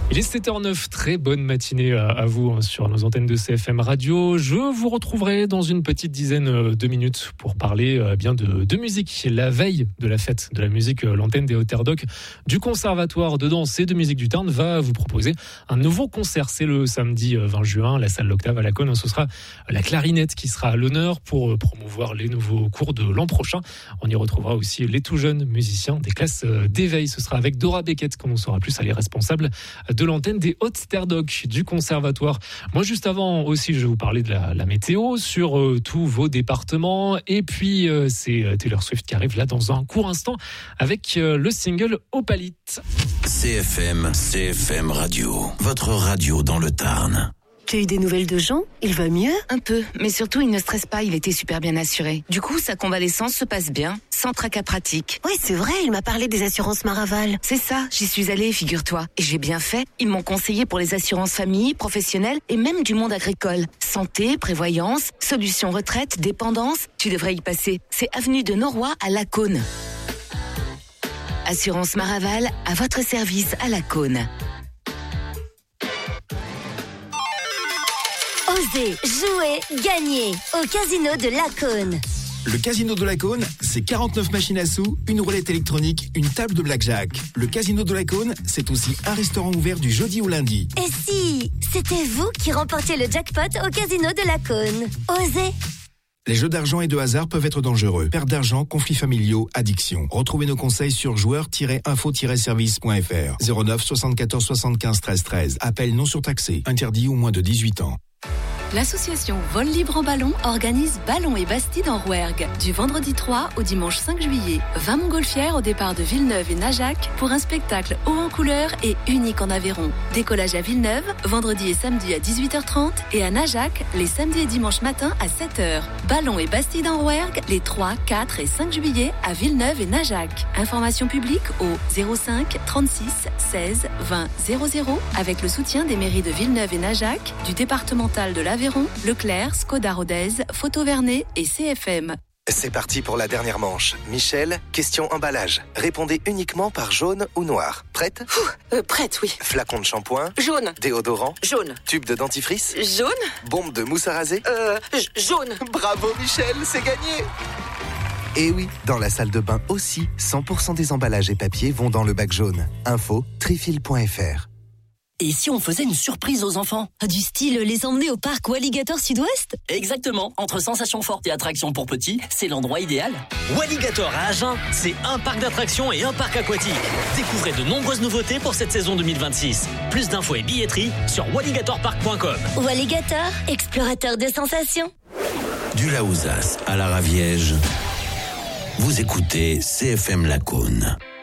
Il est 7h09, très bonne matinée à vous sur nos antennes de CFM Radio. Je vous retrouverai dans une petite dizaine de minutes pour parler bien de musique. La veille de la fête de la musique, l'antenne des Hautes-Terres Doc du Conservatoire de danse et de musique du Tarn va vous proposer un nouveau concert. C'est le samedi 20 juin, la salle L'Octave à la Cône. Ce sera la clarinette qui sera à l'honneur pour promouvoir les nouveaux cours de l'an prochain. On y retrouvera aussi les tout jeunes musiciens des classes d'éveil. Ce sera avec Dora Beckett qu'on en saura plus. Elle est responsable de l'antenne des Hautes-Terres Doc du Conservatoire. Moi, juste avant aussi, je vais vous parler de la météo sur tous vos départements. Et puis, c'est Taylor Swift qui arrive là dans un court instant avec le single Opalite. CFM Radio, votre radio dans le Tarn. Tu as eu des nouvelles de Jean ? Il va mieux ? Un peu, mais surtout il ne stresse pas, il était super bien assuré. Du coup, sa convalescence se passe bien, sans tracas pratiques. Oui, c'est vrai, il m'a parlé des assurances Maraval. C'est ça, j'y suis allée, figure-toi. Et j'ai bien fait, ils m'ont conseillé pour les assurances famille, professionnelles et même du monde agricole. Santé, prévoyance, solutions retraite, dépendance, tu devrais y passer. C'est avenue de Noroy à La Cône. Assurance Maraval, à votre service à La Cône. Osez, jouer, gagner au Casino de La Cône. Le Casino de la Cône, c'est 49 machines à sous, une roulette électronique, une table de blackjack. Le Casino de la Cône, c'est aussi un restaurant ouvert du jeudi au lundi. Et si c'était vous qui remportiez le jackpot au Casino de La Cône? Osez. Les jeux d'argent et de hasard peuvent être dangereux. Perte d'argent, conflits familiaux, addiction. Retrouvez nos conseils sur joueurs-info-service.fr. 09 74 75 13 13. Appel non surtaxé. Interdit aux moins de 18 ans. L'association Vol Libre en Ballon organise Ballon et Bastide en Rouergue du vendredi 3 au dimanche 5 juillet. 20 montgolfières au départ de Villeneuve et Najac pour un spectacle haut en couleur et unique en Aveyron. Décollage à Villeneuve, vendredi et samedi à 18h30 et à Najac, les samedis et dimanches matin à 7h. Ballon et Bastide en Rouergue les 3, 4 et 5 juillet à Villeneuve et Najac. Information publique au 05 36 16 20 00 avec le soutien des mairies de Villeneuve et Najac, du départemental de l'Aveyron, Leclerc, Skoda Rodez, Photo Vernet et CFM. C'est parti pour la dernière manche. Michel, question emballage. Répondez uniquement par jaune ou noir. Prête ? Prête, oui. Flacon de shampoing ? Jaune. Déodorant ? Jaune. Tube de dentifrice ? Jaune. Bombe de mousse à raser ? Jaune. Bravo Michel, c'est gagné ! Et oui, dans la salle de bain aussi, 100% des emballages et papiers vont dans le bac jaune. Info, trifil.fr. Et si on faisait une surprise aux enfants ? Du style les emmener au parc Walligator Sud-Ouest ? Exactement, entre sensations fortes et attractions pour petits, c'est l'endroit idéal. Walligator à Agen, c'est un parc d'attractions et un parc aquatique. Découvrez de nombreuses nouveautés pour cette saison 2026. Plus d'infos et billetterie sur walligatorpark.com. Walligator, explorateur de sensations. Du Laouzas à la Raviège, vous écoutez CFM La Cône.